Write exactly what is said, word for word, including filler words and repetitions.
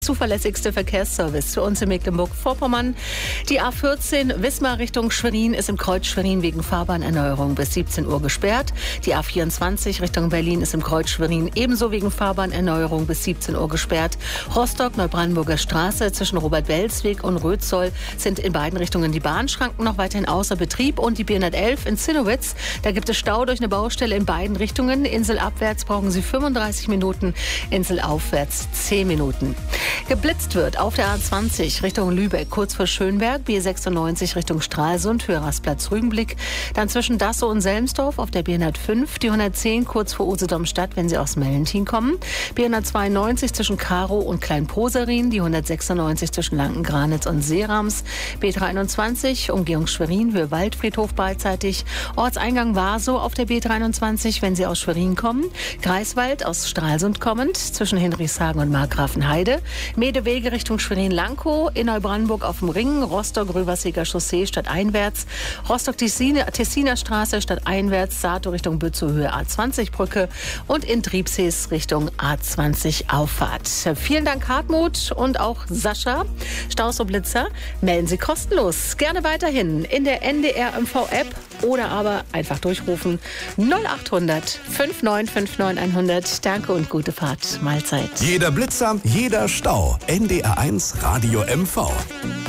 Zuverlässigste Verkehrsservice für uns in Mecklenburg-Vorpommern. Die A vierzehn Wismar Richtung Schwerin ist im Kreuz Schwerin wegen Fahrbahnerneuerung bis siebzehn Uhr gesperrt. Die A vierundzwanzig Richtung Berlin ist im Kreuz Schwerin ebenso wegen Fahrbahnerneuerung bis siebzehn Uhr gesperrt. Rostock-Neubrandenburger Straße zwischen Robert-Welz-Weg und Rötzoll sind in beiden Richtungen die Bahnschranken noch weiterhin außer Betrieb. Und die B hundertelf in Zinnowitz, da gibt es Stau durch eine Baustelle in beiden Richtungen. Inselabwärts brauchen Sie fünfunddreißig Minuten, inselaufwärts zehn Minuten. Geblitzt wird auf der A zwanzig Richtung Lübeck, kurz vor Schönberg, B sechsundneunzig Richtung Stralsund, Höherrastplatz Rügenblick. Dann zwischen Dassow und Selmsdorf auf der B hundertfünf, die hundertzehn kurz vor Usedom-Stadt, wenn Sie aus Mellentin kommen. B hundertzweiundneunzig zwischen Karow und Kleinposerin, die hundertsechsundneunzig zwischen Lanken-Granitz und Seerams. B dreiundzwanzig, Umgehung Schwerin, Höhe Waldfriedhof beidseitig. Ortseingang Warsow auf der B dreiundzwanzig, wenn Sie aus Schwerin kommen. Greifswald aus Stralsund kommend, zwischen Hinrichshagen und Markgrafenheide. Medewege Richtung Schwerin-Lankow, in Neubrandenburg auf dem Ring, Rostock-Röverseger Chaussee stadteinwärts, Rostock-Tessiner Straße stadteinwärts, Sato Richtung Bützow Höhe A zwanzig Brücke und in Triebsees Richtung A zwanzig Auffahrt. Vielen Dank Hartmut und auch Sascha. Staus und Blitzer melden Sie kostenlos. Gerne weiterhin in der N D R M V App oder aber einfach durchrufen null achthundert fünfundneunzig neunundfünfzig hundert. Danke und gute Fahrt. Mahlzeit. Jeder Blitzer, jeder Stau. N D R eins Radio M V.